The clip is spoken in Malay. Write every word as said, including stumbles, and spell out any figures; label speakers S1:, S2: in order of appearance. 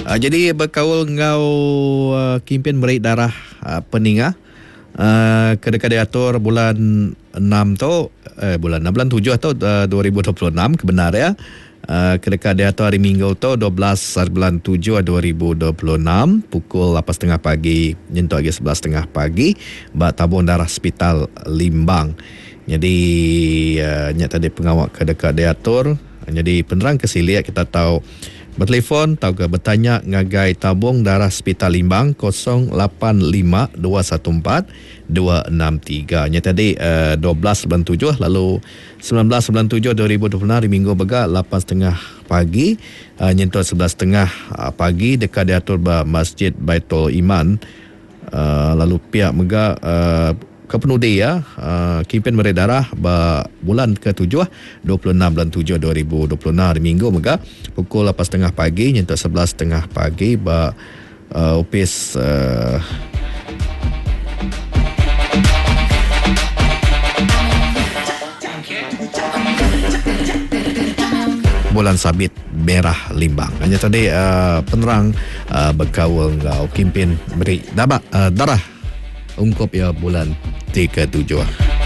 S1: Uh, jadi berkawal ngau uh, kimpin merik darah uh, peningah uh, kedeka diatur bulan enam tu eh, bulan enam bulan tujuh atau uh, dua ribu dua puluh enam kebenar ya. Uh, kedeka diatur hari Minggu tu dua belas bulan tujuh dua ribu dua puluh enam pukul lapan tiga puluh pagi nyentuh lagi sebelas tiga puluh pagi ba tabung darah Hospital Limbang. Jadi uh, nyak tadi pengawal kedeka diatur. Jadi penerang kesiliat kita tahu bertelefon tahu ke bertanya ngagai tabung darah Hospital Limbang kosong lapan lima dua satu empat dua enam tiga. Nya tadi uh, dua belas bulan tujuh lalu sembilan belas bulan tujuh dua ribu dua puluh enam hari Minggu bega lapan tiga puluh pagi uh, nyentuh sebelas tiga puluh pagi dekat diatur ba Masjid Baitul Iman. Uh, lalu pihak mega uh, kepenudi ya uh, kimpin merik darah ba bulan ketujuh dua puluh enam bulan tujuh dua ribu dua puluh enam hari Minggu mega pukul lapan tiga puluh pagi nyentuh sebelas tiga puluh pagi ba uh, opis uh, bulan sabit merah Limbang. Hanya tadi uh, penerang uh, berkawal ngau kimpin merik darah uh, darah ungkup ya bulan tiga tujuh.